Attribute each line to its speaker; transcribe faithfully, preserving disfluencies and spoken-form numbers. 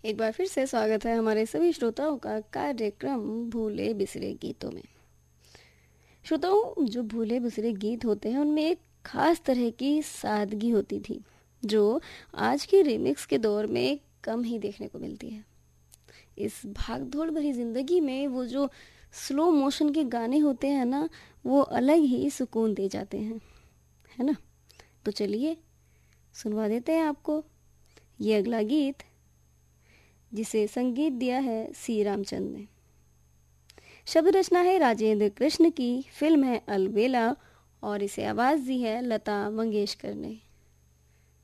Speaker 1: एक बार फिर से स्वागत है हमारे सभी श्रोताओं का कार्यक्रम भूले बिसरे गीतों में। श्रोताओं, जो भूले बिसरे गीत होते हैं उनमें एक खास तरह की सादगी होती थी जो आज की रिमिक्स के दौर में कम ही देखने को मिलती है। इस भागदौड़ भरी जिंदगी में वो जो स्लो मोशन के गाने होते हैं ना, वो अलग ही सुकून दे जाते हैं, है ना। तो चलिए सुनवा देते हैं आपको ये अगला गीत, जिसे संगीत दिया है सी रामचंद्र ने। शब्द रचना है राजेंद्र कृष्ण की, फिल्म है अलबेला और इसे आवाज़ दी है लता मंगेशकर ने।